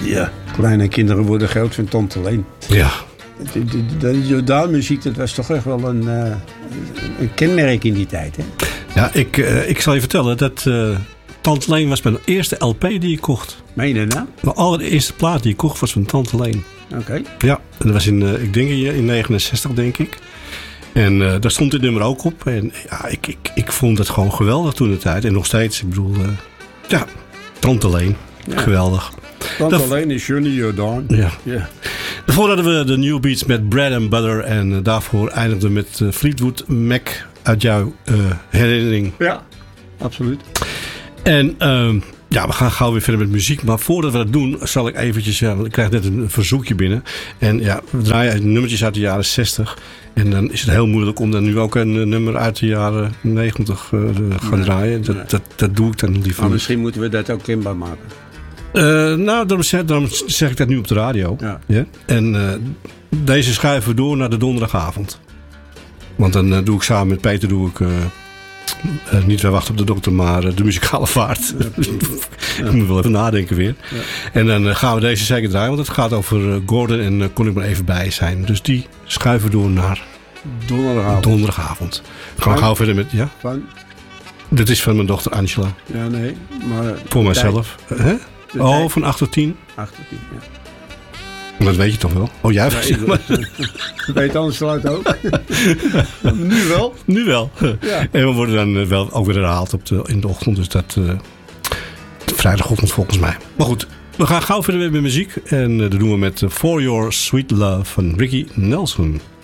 Ja, kleine kinderen worden groot van Tante Leen. Ja. De Jordaan-muziek, dat was toch echt wel een kenmerk in die tijd, hè? Ja, ik zal je vertellen dat Tante Leen was mijn eerste LP die ik kocht. Meen je nou? Mijn allereerste plaat die ik kocht was van Tante Leen. Oké. Ja, en dat was ik denk in 69, denk ik. En daar stond dit nummer ook op. En ja, ik vond het gewoon geweldig toen de tijd. En nog steeds, ik bedoel, Tante Leen. Ja. Geweldig. Tante Leen is Johnny Jordaan. Ja. Ja. Daarvoor hadden we de New Beats met Bread and Butter. En daarvoor eindigden we met Fleetwood Mac uit jouw herinnering. Ja, absoluut. En we gaan gauw weer verder met muziek. Maar voordat we dat doen, zal ik eventjes... want ik krijg net een verzoekje binnen. En ja, we draaien nummertjes uit de jaren 60. En dan is het heel moeilijk om dan nu ook een nummer uit de jaren 90 te gaan draaien. Dat doe ik dan liever. Maar misschien moeten we dat ook kenbaar maken. Daarom zeg ik dat nu op de radio. Ja. Ja? En deze schuiven we door naar de donderdagavond. Want dan doe ik samen met Peter niet Wij wachten op de dokter, maar de muzikale vaart. Ja. Ik moet wel even nadenken weer. Ja. En dan gaan we deze zeker draaien, want het gaat over Gordon en kon ik maar even bij zijn. Dus die schuiven door naar donderdagavond. Gaan we gauw verder met... Ja? Dit is van mijn dochter Angela. Ja, nee. Maar voor mijzelf. Van 8 tot 10. 8 tot 10, ja. Dat weet je toch wel? Oh, jij weet anders sluit ook. Nu wel. Ja. En we worden dan wel ook weer herhaald in de ochtend. Dus dat vrijdagochtend volgens mij. Maar goed, we gaan gauw verder met muziek. En dat doen we met For Your Sweet Love van Ricky Nelson.